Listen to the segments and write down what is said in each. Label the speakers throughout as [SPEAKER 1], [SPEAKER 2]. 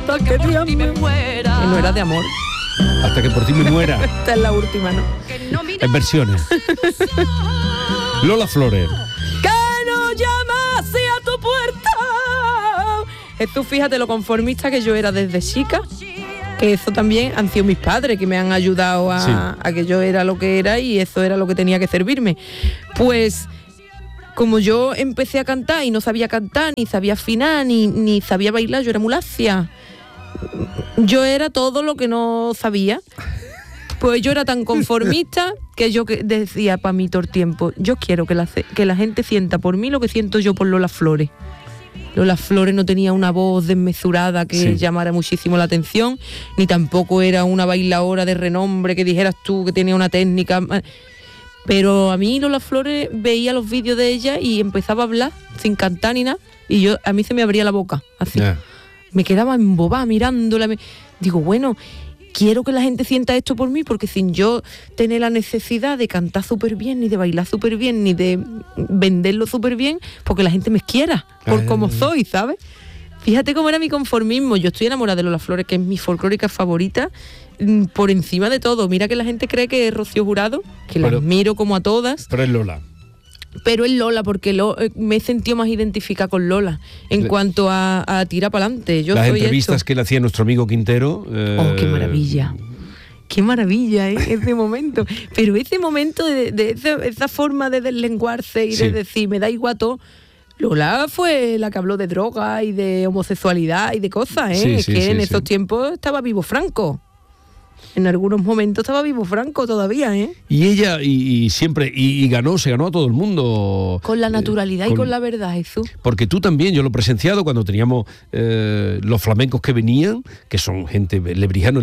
[SPEAKER 1] hasta que Dios me muera. Que no era de amor.
[SPEAKER 2] Hasta que por ti me muera.
[SPEAKER 1] Esta es la última, ¿no?
[SPEAKER 2] En versiones. Lola Flores.
[SPEAKER 1] Que no llamase a tu puerta. Jesús, fíjate lo conformista que yo era desde chica. Que eso también han sido mis padres que me han ayudado a que yo era lo que era y eso era lo que tenía que servirme. Pues como yo empecé a cantar y no sabía cantar, ni sabía afinar, ni sabía bailar, yo era muy lacia. Yo era todo lo que no sabía. Pues yo era tan conformista que yo decía para mí todo el tiempo, yo quiero que la gente sienta por mí lo que siento yo por Lola Flores. Lola Flores no tenía una voz desmesurada que llamara muchísimo la atención, ni tampoco era una bailadora de renombre que dijeras tú que tenía una técnica. Pero a mí Lola Flores veía los vídeos de ella y empezaba a hablar sin cantar ni nada, y a mí se me abría la boca, así. Me quedaba embobada mirándola. Digo, bueno, quiero que la gente sienta esto por mí, porque sin yo tener la necesidad de cantar súper bien, ni de bailar súper bien, ni de venderlo súper bien, porque la gente me quiera por como soy, ¿sabes? Fíjate cómo era mi conformismo. Yo estoy enamorada de Lola Flores, que es mi folclórica favorita, por encima de todo. Mira que la gente cree que es Rocío Jurado, que la admiro como a todas.
[SPEAKER 2] Pero es Lola.
[SPEAKER 1] Pero es Lola, porque me he sentido más identificada con Lola en cuanto a tirar para adelante.
[SPEAKER 2] Las entrevistas que le hacía nuestro amigo Quintero.
[SPEAKER 1] ¡Oh, qué maravilla! ¡Qué maravilla, ese momento! Pero ese momento de esa forma de deslenguarse y de decir, me da igual todo. Lola fue la que habló de droga y de homosexualidad y de cosas, en esos tiempos estaba vivo Franco. En algunos momentos estaba vivo Franco todavía,
[SPEAKER 2] Y ella, y siempre, y se ganó a todo el mundo.
[SPEAKER 1] Con la naturalidad y con la verdad, Jesús.
[SPEAKER 2] Porque tú también, yo lo he presenciado cuando teníamos los flamencos que venían, que son gente lebrijano,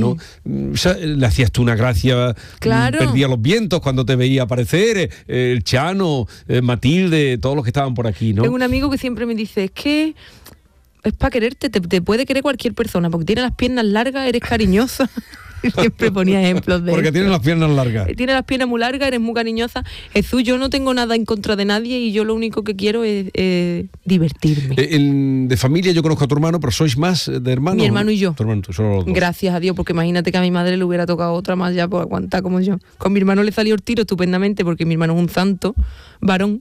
[SPEAKER 2] le hacías tú una gracia,
[SPEAKER 1] claro.
[SPEAKER 2] Perdía los vientos cuando te veía aparecer, el Chano, Matilde, todos los que estaban por aquí, ¿no?
[SPEAKER 1] Tengo un amigo que siempre me dice, es que es para quererte, te puede querer cualquier persona, porque tiene las piernas largas, eres cariñosa. Siempre ponía ejemplos de
[SPEAKER 2] porque tienes las piernas largas.
[SPEAKER 1] Tienes las piernas muy largas, eres muy cariñosa. Jesús, yo no tengo nada en contra de nadie y yo lo único que quiero es divertirme.
[SPEAKER 2] De familia yo conozco a tu hermano, pero ¿sois más de hermanos?
[SPEAKER 1] Mi hermano y yo.
[SPEAKER 2] Tu hermano, tú, solo los dos.
[SPEAKER 1] Gracias a Dios, porque imagínate que a mi madre le hubiera tocado otra más ya por aguantar como yo. Con mi hermano le salió el tiro estupendamente, porque mi hermano es un santo varón.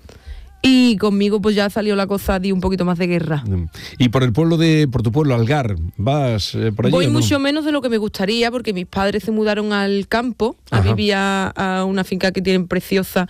[SPEAKER 1] Y conmigo pues ya salió la cosa de un poquito más de guerra.
[SPEAKER 2] ¿Y por tu pueblo, Algar, vas por allí?
[SPEAKER 1] Voy
[SPEAKER 2] ¿o no?
[SPEAKER 1] mucho menos de lo que me gustaría, porque mis padres se mudaron al campo, a vivir a una finca que tienen preciosa,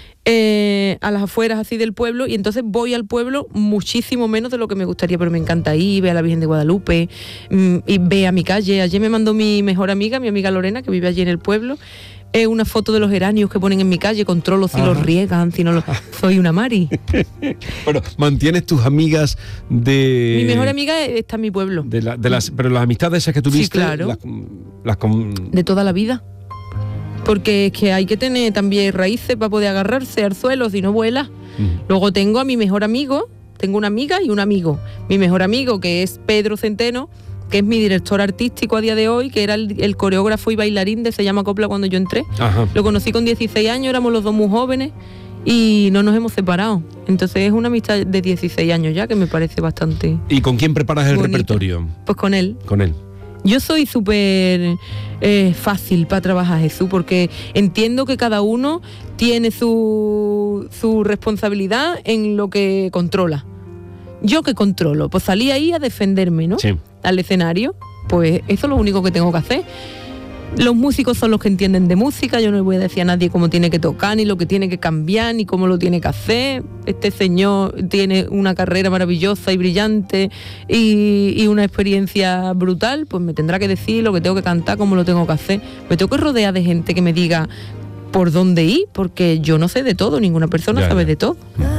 [SPEAKER 1] a las afueras así del pueblo, y entonces voy al pueblo muchísimo menos de lo que me gustaría, pero me encanta ir, ver a la Virgen de Guadalupe, y ver a mi calle. Ayer me mandó mi mejor amiga, mi amiga Lorena, que vive allí en el pueblo, una foto de los geranios que ponen en mi calle, controlo si los riegan, si no los... Soy una Mari.
[SPEAKER 2] Bueno, ¿mantienes tus amigas de...?
[SPEAKER 1] Mi mejor amiga está en mi pueblo.
[SPEAKER 2] Pero las amistades esas que tuviste...
[SPEAKER 1] Sí, claro.
[SPEAKER 2] Las
[SPEAKER 1] de toda la vida. Porque es que hay que tener también raíces para poder agarrarse al suelo, si no vuela. Luego tengo a mi mejor amigo, tengo una amiga y un amigo. Mi mejor amigo, que es Pedro Centeno, que es mi director artístico a día de hoy, que era el coreógrafo y bailarín de Se llama Copla cuando yo entré. Lo conocí con 16 años, éramos los dos muy jóvenes y no nos hemos separado. Entonces es una amistad de 16 años ya, que me parece bastante...
[SPEAKER 2] ¿Y con quién preparas el repertorio?
[SPEAKER 1] Pues con él.
[SPEAKER 2] Con él.
[SPEAKER 1] Yo soy súper fácil para trabajar, Jesús, porque entiendo que cada uno tiene su responsabilidad en lo que controla. ¿Yo qué controlo? Pues salí ahí a defenderme, ¿no?
[SPEAKER 2] Sí.
[SPEAKER 1] Al escenario, pues eso es lo único que tengo que hacer. Los músicos son los que entienden de música, yo no le voy a decir a nadie cómo tiene que tocar, ni lo que tiene que cambiar, ni cómo lo tiene que hacer. Este señor tiene una carrera maravillosa y brillante y una experiencia brutal, pues me tendrá que decir lo que tengo que cantar, cómo lo tengo que hacer. Me tengo que rodear de gente que me diga por dónde ir, porque yo no sé de todo, ninguna persona sabe de todo.